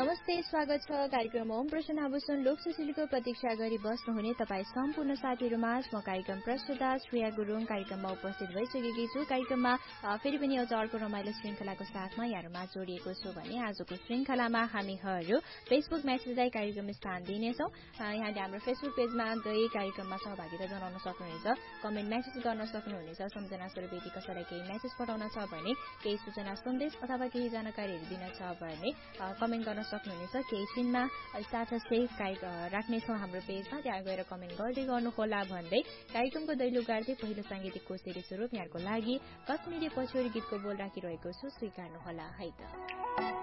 नमस्ते, स्वागत छ कार्यक्रम ओम प्रश्न आभूषण लोक सुशीलको प्रतीक्षा गरी बस्नुहुने तपाईँ सम्पूर्ण साथीहरूमा म कार्यक्रम प्रस्तुता श्रेया गुरुङ कार्यक्रममा उपस्थित भइसकेकी छु। कार्यक्रममा फेरि पनि एउटा अर्को रमाइलो श्रृङ्खलाको साथमा यहाँहरूमा जोडिएको छु भने आजको श्रृङ्खलामा हामीहरू फेसबुक मेसेजलाई कार्यक्रम स्थान दिनेछौँ। यहाँले हाम्रो फेसबुक पेजमा गई कार्यक्रममा सहभागिता जनाउन सक्नुहुनेछ, कमेन्ट मेसेज गर्न सक्नुहुनेछ। सम्झना स्वरूप यदि कसैलाई केही मेसेज पठाउन छ भने, केही सूचना सन्देश अथवा केही जानकारीहरू दिन छ भने कमेन्ट गर्न सक्नुहुनेछ। केही छिनमा स्टाटस चाहिँ राख्नेछौँ हाम्रो पेजमा, त्यहाँ गएर कमेन्ट गर्दै गर्नुहोला भन्दै कार्यक्रमको दैलो गाड्दै पहिलो साङ्गीतिक कोसेली स्वरूप यहाँको लागि कश्मीरी पछौरी गीतको बोल राखिरहेको छु, स्वीकार्नुहोला है त।